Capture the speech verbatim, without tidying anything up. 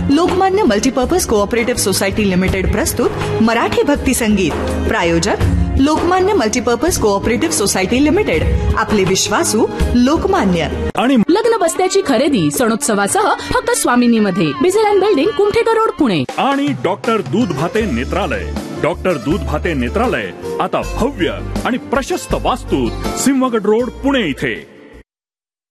Lokmanya multipurpose cooperative society limited प्रस्तुत मराठी भक्ती संगीत. प्रायोजक Lokmanya multipurpose cooperative society limited. आपले विश्वासू लोकमान्य. आणि लग्न बस्त्याची खरेदी सणोत्सवासह फक्त स्वामिनीमध्ये. बिझेलँड बिल्डिंग, कुमठेकर रोड, पुणे. आणि डॉक्टर दूध भाते नेत्रालय. डॉक्टर दूध भाते नेत्रालय आता भव्य आणि प्रशस्त वास्तूत सिंहगड रोड, पुणे इथे.